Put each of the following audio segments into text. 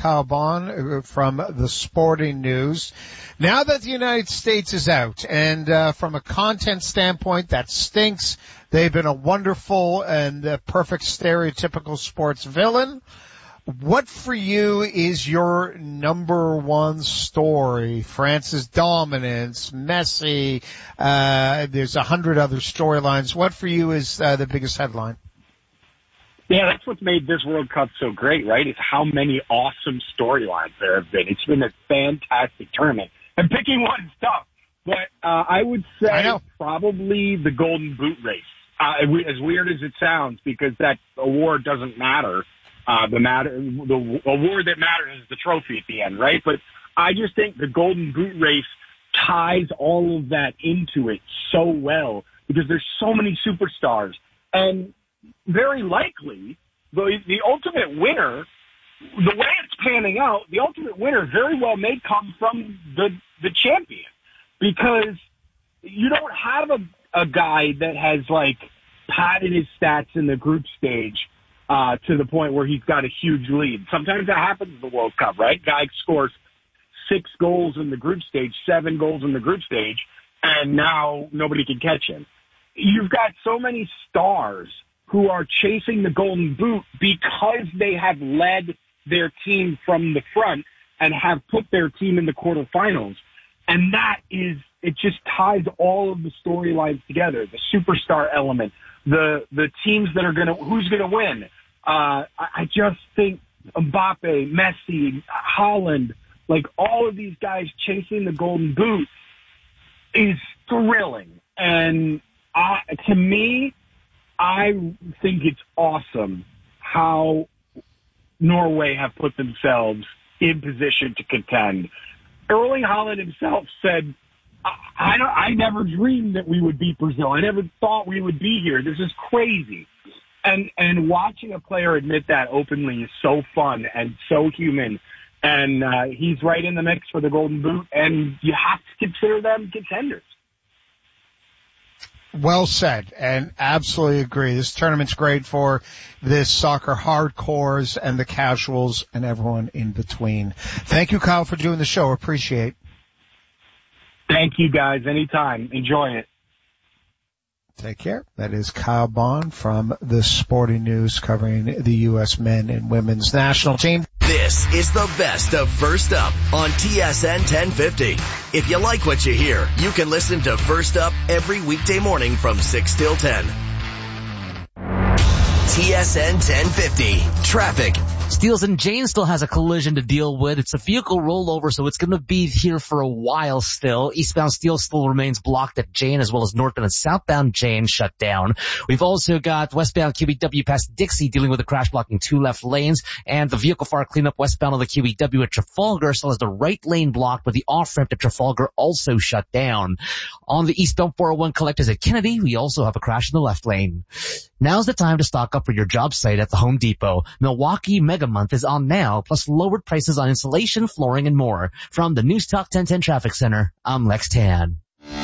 Kyle Bond from the Sporting News. Now that the United States is out, and from a content standpoint, that stinks. They've been a wonderful and perfect stereotypical sports villain. What for you is your number one story? France's dominance, Messi, there's 100 other storylines. What for you is the biggest headline? Yeah, that's what's made this World Cup so great, right? Is how many awesome storylines there have been. It's been a fantastic tournament. And picking one's tough, but I would say probably the Golden Boot race. As weird as it sounds, because that award doesn't matter. The award that matters is the trophy at the end, right? But I just think the Golden Boot race ties all of that into it so well because there's so many superstars. And very likely, the ultimate winner, the way it's panning out, the ultimate winner very well may come from the champion because you don't have a guy that has, like, padded his stats in the group stage to the point where he's got a huge lead. Sometimes that happens in the World Cup, right? Guy scores 6 goals in the group stage, 7 goals in the group stage, and now nobody can catch him. You've got so many stars who are chasing the Golden Boot because they have led their team from the front and have put their team in the quarterfinals. And it just ties all of the storylines together, the superstar element, the teams that are who's going to win. I just think Mbappe, Messi, Haaland, like all of these guys chasing the Golden Boot is thrilling. And to me, I think it's awesome how Norway have put themselves in position to contend. Erling Haaland himself said, I never dreamed that we would beat Brazil. I never thought we would be here. This is crazy. And watching a player admit that openly is so fun and so human. And he's right in the mix for the Golden Boot, and you have to consider them contenders. Well said, and absolutely agree. This tournament's great for this soccer hardcores and the casuals and everyone in between. Thank you, Kyle, for doing the show. Appreciate. Thank you, guys. Anytime. Enjoy it. Take care. That is Kyle Bond from the Sporting News covering the U.S. men and women's national team. This is the best of First Up on TSN 1050. If you like what you hear, you can listen to First Up every weekday morning from 6 till 10. TSN 1050. Traffic. Steeles and Jane still has a collision to deal with. It's a vehicle rollover, so it's going to be here for a while still. Eastbound Steeles still remains blocked at Jane, as well as northbound and southbound Jane shut down. We've also got westbound QEW past Dixie dealing with a crash blocking 2 left lanes, and the vehicle fire cleanup westbound on the QEW at Trafalgar still has the right lane blocked, but the off-ramp to Trafalgar also shut down. On the eastbound 401 collectors at Kennedy, we also have a crash in the left lane. Now's the time to stock up for your job site at the Home Depot. Milwaukee Mega Month is on now, plus lowered prices on insulation, flooring, and more. From the News Talk 1010 Traffic Center, I'm Lex Tan.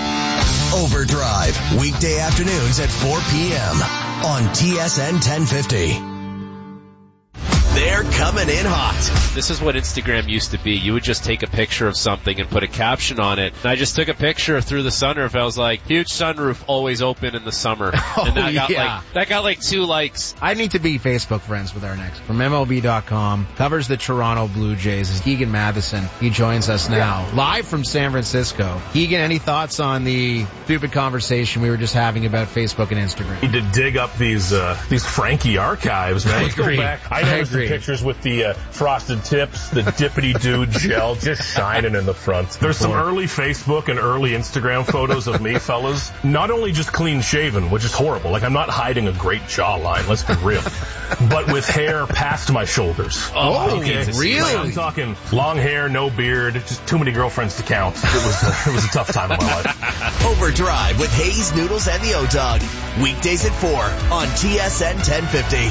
Overdrive, weekday afternoons at 4 p.m. on TSN 1050. They're coming in hot. This is what Instagram used to be. You would just take a picture of something and put a caption on it. And I just took a picture through the sunroof. I was like, huge sunroof, always open in the summer. And that got like 2 likes. I need to be Facebook friends with our next. From MLB.com, covers the Toronto Blue Jays, is Keegan Matheson. He joins us now, live from San Francisco. Keegan, any thoughts on the stupid conversation we were just having about Facebook and Instagram? Need to dig up these Frankie archives, man. Let's go back. I agree. Pictures with the frosted tips, the dippity dude gel just shining in the front. There's some early Facebook and early Instagram photos of me, fellas. Not only just clean shaven, which is horrible. Like, I'm not hiding a great jawline, let's be real. But with hair past my shoulders. Oh, okay. Really? Like, I'm talking long hair, no beard, just too many girlfriends to count. It was a tough time in my life. Overdrive with Hayes, Noodles, and the O-Dog. Weekdays at 4 on TSN 1050.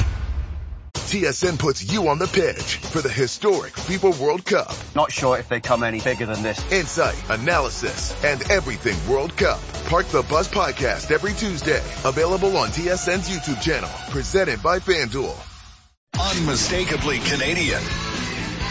TSN puts you on the pitch for the historic FIFA World Cup. Not sure if they come any bigger than this. Insight, analysis, and everything World Cup. Park the Bus podcast every Tuesday. Available on TSN's YouTube channel. Presented by FanDuel. Unmistakably Canadian.